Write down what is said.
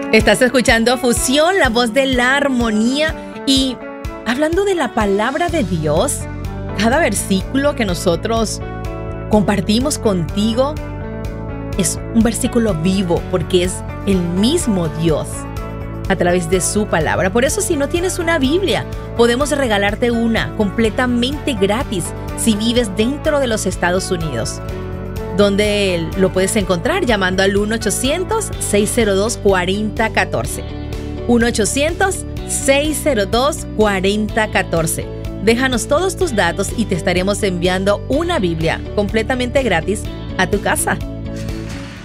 Estás escuchando Fusión, la voz de la armonía. Y hablando de la palabra de Dios, cada versículo que nosotros compartimos contigo es un versículo vivo, porque es el mismo Dios a través de su palabra. Por eso, si no tienes una Biblia, podemos regalarte una completamente gratis si vives dentro de los Estados Unidos, donde lo puedes encontrar llamando al 1-800-602-4014. 1-800-602-4014. Déjanos todos tus datos y te estaremos enviando una Biblia completamente gratis a tu casa.